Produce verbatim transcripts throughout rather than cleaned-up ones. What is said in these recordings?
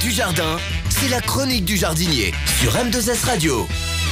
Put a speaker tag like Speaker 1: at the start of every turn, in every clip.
Speaker 1: du jardin, c'est la chronique du jardinier sur M deux S Radio.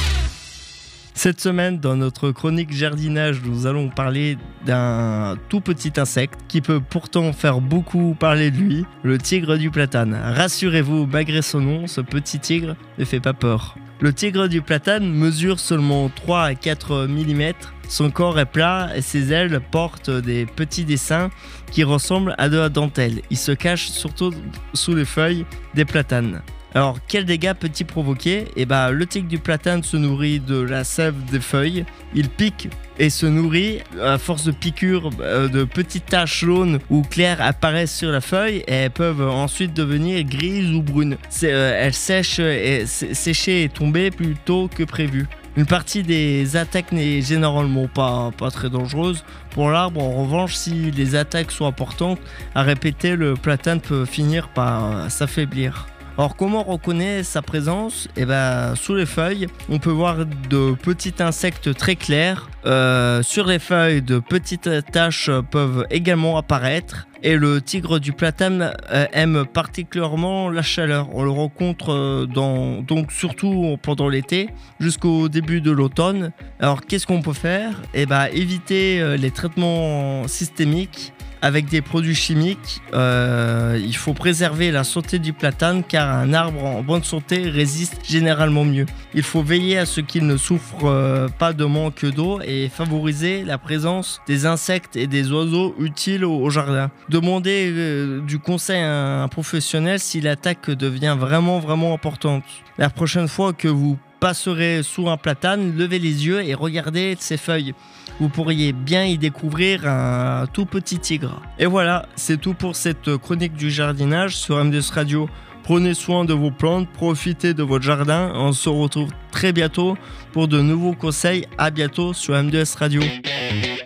Speaker 2: Cette semaine, dans notre chronique jardinage, nous allons parler d'un tout petit insecte qui peut pourtant faire beaucoup parler de lui, le tigre du platane. Rassurez-vous, malgré son nom, ce petit tigre ne fait pas peur. Le tigre du platane mesure seulement trois à quatre millimètres. Son corps est plat et ses ailes portent des petits dessins qui ressemblent à de la dentelle. Il se cache surtout sous les feuilles des platanes. Alors, quels dégâts peut-il provoquer ? Eh ben, le tigre du platane se nourrit de la sève des feuilles. Il pique et se nourrit. À force de piqûres, euh, de petites taches jaunes ou claires apparaissent sur la feuille et elles peuvent ensuite devenir grises ou brunes. C'est, euh, elles sèchent et, sécher et tomber plus tôt que prévu. Une partie des attaques n'est généralement pas, pas très dangereuse pour l'arbre. En revanche, si les attaques sont importantes, à répéter, le platane peut finir par s'affaiblir. Alors, comment on reconnaît sa présence ? Eh ben, sous les feuilles, on peut voir de petits insectes très clairs. Euh, sur les feuilles, de petites taches peuvent également apparaître. Et le tigre du platane euh, aime particulièrement la chaleur. On le rencontre euh, dans, donc surtout pendant l'été jusqu'au début de l'automne. Alors, qu'est-ce qu'on peut faire ? Eh ben, éviter euh, les traitements systémiques. Avec des produits chimiques, euh, il faut préserver la santé du platane car un arbre en bonne santé résiste généralement mieux. Il faut veiller à ce qu'il ne souffre euh, pas de manque d'eau et favoriser la présence des insectes et des oiseaux utiles au, au jardin. Demandez euh, du conseil à un professionnel si l'attaque devient vraiment vraiment importante. La prochaine fois que vous passerez sous un platane, levez les yeux et regardez ses feuilles. Vous pourriez bien y découvrir un tout petit tigre. Et voilà, c'est tout pour cette chronique du jardinage sur M deux S Radio. Prenez soin de vos plantes, profitez de votre jardin. On se retrouve très bientôt pour de nouveaux conseils. À bientôt sur M deux S Radio.